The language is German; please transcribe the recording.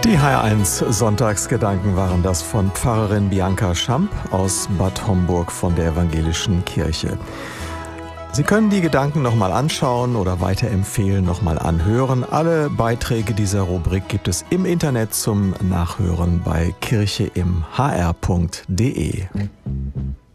Die HR1 Sonntagsgedanken waren das von Pfarrerin Bianca Schamp aus Bad Homburg von der Evangelischen Kirche. Sie können die Gedanken nochmal anschauen oder weiterempfehlen, nochmal anhören. Alle Beiträge dieser Rubrik gibt es im Internet zum Nachhören bei kircheimhr.de.